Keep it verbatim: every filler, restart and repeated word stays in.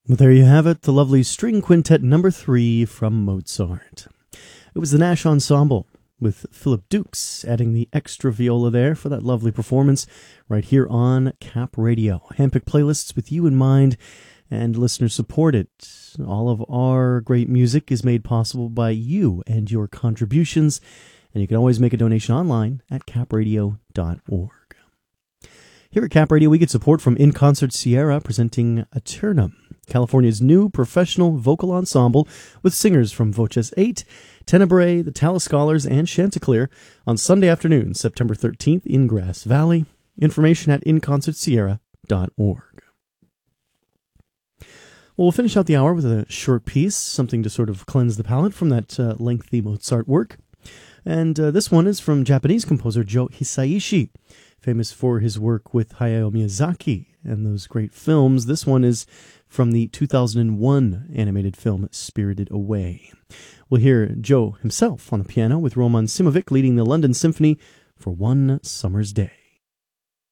Well, there you have it, the lovely String Quintet number three from Mozart. It was the Nash Ensemble, with Philip Dukes adding the extra viola there for that lovely performance right here on Cap Radio. Handpicked playlists with you in mind and listener supported. All of our great music is made possible by you and your contributions, and you can always make a donation online at cap radio dot org. Here at Cap Radio, we get support from In Concert Sierra, presenting Aeternum, California's new professional vocal ensemble with singers from Voces eight, Tenebrae, the Tallis Scholars, and Chanticleer on Sunday afternoon, September thirteenth in Grass Valley. Information at in concert sierra dot org. Well, we'll finish out the hour with a short piece, something to sort of cleanse the palate from that uh, lengthy Mozart work. And uh, this one is from Japanese composer Joe Hisaishi, famous for his work with Hayao Miyazaki and those great films. This one is from the two thousand one animated film Spirited Away. We'll hear Joe himself on the piano with Roman Simovic leading the London Symphony for One Summer's Day.